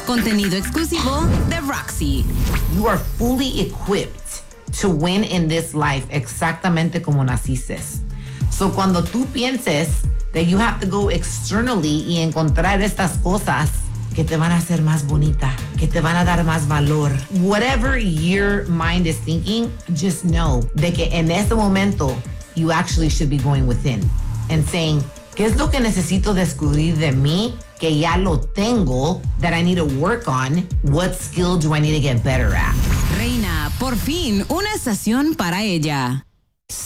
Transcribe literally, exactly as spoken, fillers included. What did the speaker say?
Contenido exclusivo de Roxy. You are fully equipped to win in this life exactamente como naciste. So cuando tú pienses that you have to go externally y encontrar estas cosas que te van a hacer más bonita, que te van a dar más valor. Whatever your mind is thinking, just know de que en este momento you actually should be going within and saying, ¿qué es lo que necesito descubrir de mí que ya lo tengo that I need to work on? What skill do I need to get better at? Reina, por fin, una estación para ella.